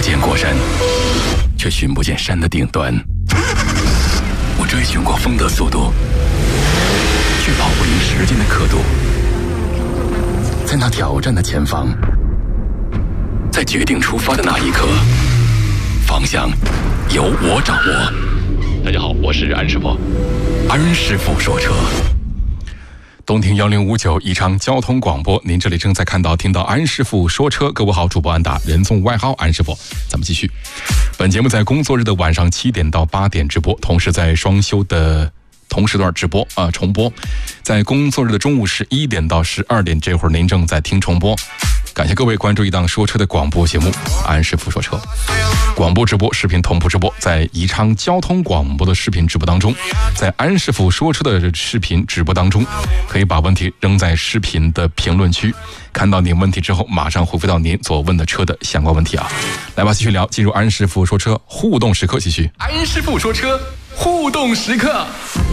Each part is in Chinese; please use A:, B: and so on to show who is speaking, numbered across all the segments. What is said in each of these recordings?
A: 我见过山，却寻不见山的顶端。我追寻过风的速度，却跑不赢时间的刻度。在那挑战的前方，在决定出发的那一刻，方向由我掌握。大家好，我是安师傅。安师傅说车。东听1059宜昌交通广播，您这里正在听到安师傅说车。各位好，主播安达，人送外号安师傅。咱们继续，本节目在工作日的晚上7点到8点直播，同时在双休的同时段直播重播，在工作日的中午11点到12点，这会儿您正在听重播。感谢各位关注一档说车的广播节目安师傅说车，广播直播视频同步直播，在宜昌交通广播的视频直播当中，在安师傅说车的视频直播当中，可以把问题扔在视频的评论区，看到您问题之后马上回复到您所问的车的相关问题啊。来吧，继续聊，进入安师傅说车互动时刻，继续安师傅说车互动时刻。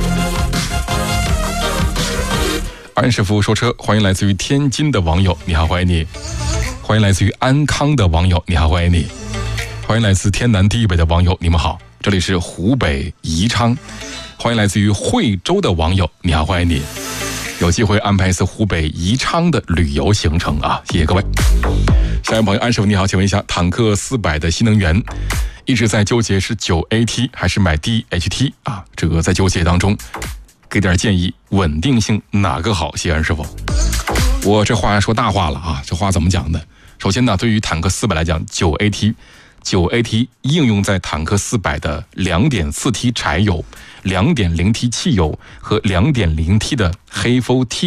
A: 安师傅说车，欢迎来自于天津的网友，你好，欢迎你；欢迎来自于安康的网友，你好，欢迎你；欢迎来自天南地北的网友，你们好，这里是湖北宜昌；欢迎来自于惠州的网友，你好，欢迎你。有机会安排一次湖北宜昌的旅游行程啊，谢谢各位。下一位朋友，安师傅你好，请问一下，坦克400的新能源一直在纠结是9AT 还是买 DHT 啊？这个在纠结当中，给点建议，稳定性哪个好？谢安师傅。我这话说大话了啊，这话怎么讲呢？首先呢，对于坦克400来讲，9AT 应用在坦克400的 2.4T 柴油、2.0T 汽油和 2.0T 的黑肤 T